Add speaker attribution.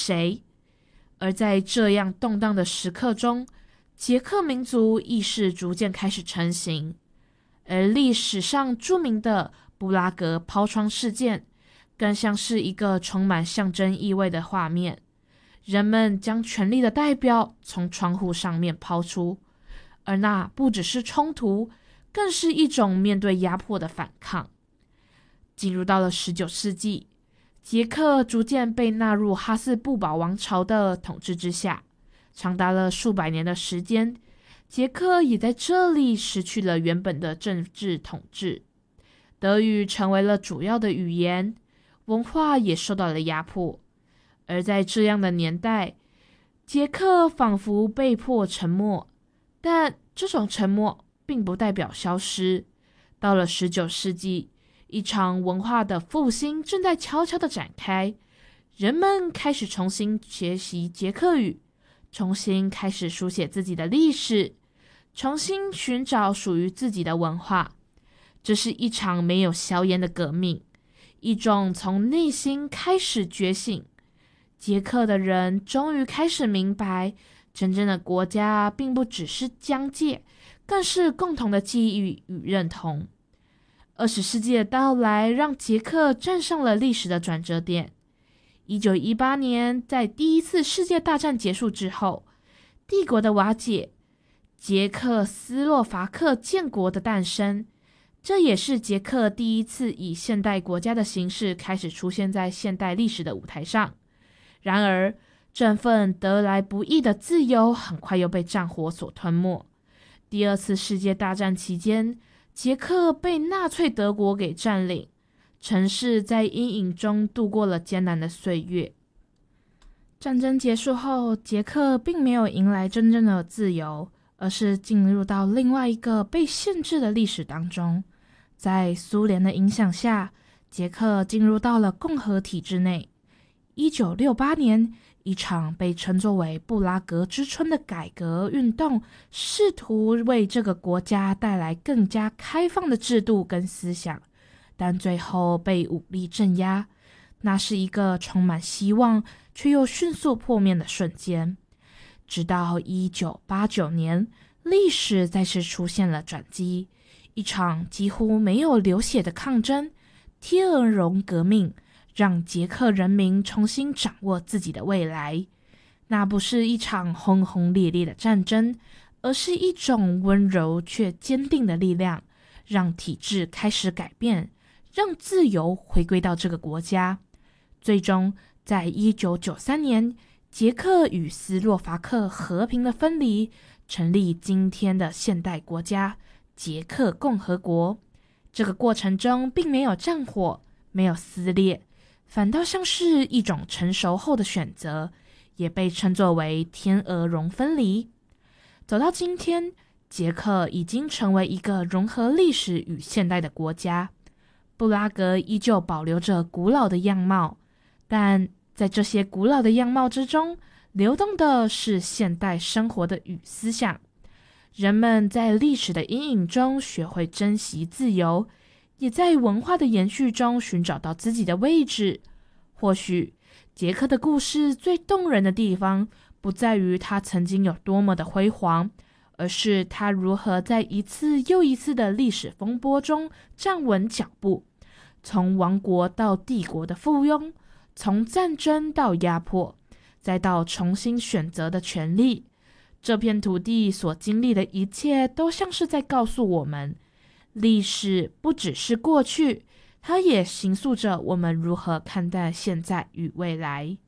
Speaker 1: 谁。而在这样动荡的时刻中，捷克民族意识逐渐开始成型，而历史上著名的布拉格抛窗事件更像是一个充满象征意味的画面。人们将权力的代表从窗户上面抛出，而那不只是冲突，更是一种面对压迫的反抗。进入到了19世纪，捷克逐渐被纳入哈斯布堡王朝的统治之下，长达了数百年的时间，捷克也在这里失去了原本的政治统治，德语成为了主要的语言，文化也受到了压迫。而在这样的年代，捷克仿佛被迫沉默，但这种沉默并不代表消失。到了19世纪，一场文化的复兴正在悄悄地展开，人们开始重新学习捷克语，重新开始书写自己的历史，重新寻找属于自己的文化。这是一场没有硝烟的革命，一种从内心开始觉醒。捷克的人终于开始明白，真正的国家并不只是疆界，更是共同的记忆与认同。20世纪的到来让捷克站上了历史的转折点。1918年，在第一次世界大战结束之后，帝国的瓦解，捷克斯洛伐克建国的诞生，这也是捷克第一次以现代国家的形式开始出现在现代历史的舞台上。然而，这份得来不易的自由很快又被战火所吞没。第二次世界大战期间，捷克被纳粹德国给占领，城市在阴影中度过了艰难的岁月。战争结束后，捷克并没有迎来真正的自由，而是进入到另外一个被限制的历史当中。在苏联的影响下，捷克进入到了共和体制内。1968年，一场被称作为布拉格之春的改革运动，试图为这个国家带来更加开放的制度跟思想，但最后被武力镇压。那是一个充满希望却又迅速破灭的瞬间。直到1989年，历史再次出现了转机，一场几乎没有流血的抗争——天鹅绒革命，让捷克人民重新掌握自己的未来。那不是一场轰轰烈烈的战争，而是一种温柔却坚定的力量，让体制开始改变，让自由回归到这个国家。最终，在1993年，捷克与斯洛伐克和平的分离，成立今天的现代国家捷克共和国。这个过程中并没有战火，没有撕裂，反倒像是一种成熟后的选择，也被称作为天鹅绒分离。走到今天，捷克已经成为一个融合历史与现代的国家。布拉格依旧保留着古老的样貌，但在这些古老的样貌之中，流动的是现代生活的与思想。人们在历史的阴影中学会珍惜自由，也在文化的延续中寻找到自己的位置。或许捷克的故事最动人的地方，不在于它曾经有多么的辉煌，而是它如何在一次又一次的历史风波中站稳脚步，从王国到帝国的附庸，从战争到压迫，再到重新选择的权利。这片土地所经历的一切，都像是在告诉我们，历史不只是过去，它也形塑着我们如何看待现在与未来。